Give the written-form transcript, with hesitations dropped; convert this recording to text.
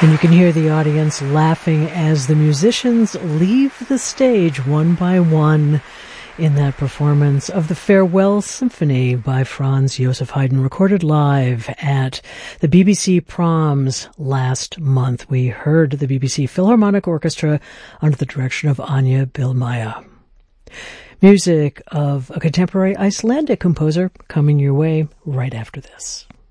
And you can hear the audience laughing as the musicians leave the stage one by one in that performance of the Farewell Symphony by Franz Joseph Haydn, recorded live at the BBC Proms last month. We heard the BBC Philharmonic Orchestra under the direction of Anja Bilmaja. Music of a contemporary Icelandic composer coming your way right after this.